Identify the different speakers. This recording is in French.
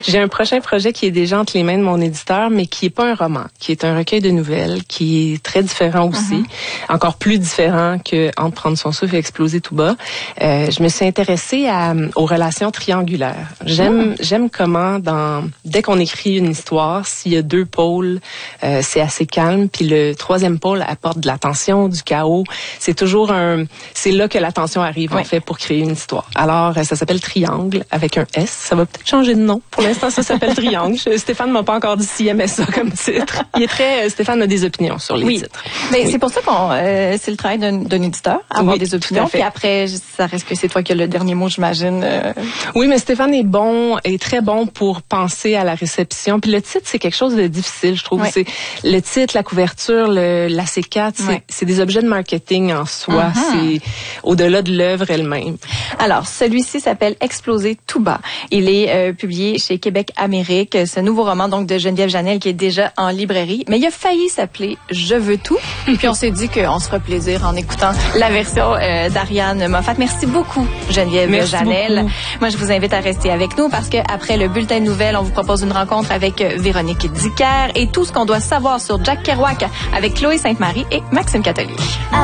Speaker 1: J'ai un prochain projet qui est déjà entre les mains de mon éditeur, mais qui est pas un roman, qui est un recueil de nouvelles, qui est très différent aussi, encore plus différent que Entre prendre son souffle et exploser tout bas. Je me suis intéressée aux relations triangulaires. J'aime comment dès qu'on écrit une histoire, s'il y a deux pôles, c'est assez calme, puis le troisième pôle apporte de la tension, du chaos. C'est là que la tension arrive en fait pour créer une histoire. Alors ça s'appelle Triangle avec un S. Ça va peut-être changer de nom. Pour l'instant, ça s'appelle Triangle. Stéphane m'a pas encore dit s'il aimait ça comme titre. Stéphane a des opinions sur les titres.
Speaker 2: Mais c'est pour ça c'est le travail d'un éditeur, avoir des opinions. Puis après, ça reste que c'est toi qui as le dernier mot, j'imagine.
Speaker 1: Oui, mais Stéphane est très bon pour penser à la réception. Puis le titre, c'est quelque chose de difficile, je trouve. C'est le titre, la couverture, la C4, c'est des objets de marketing en soi. C'est au-delà de l'œuvre elle-même.
Speaker 2: Alors, celui-ci s'appelle Exploser tout bas. Il est publié chez Québec Amérique. Ce nouveau roman donc de Geneviève Janel qui est déjà en librairie. Mais il a failli s'appeler Je veux tout. Puis on s'est dit qu'on se fera plaisir en écoutant la version d'Ariane Moffat. Merci beaucoup, Geneviève Janel. Moi, je vous invite à rester avec nous parce que après le bulletin de nouvelles, on vous propose une rencontre avec Véronique Dicker et tout ce qu'on doit savoir sur Jack Kerouac avec Chloé Sainte-Marie et Maxime Catelier.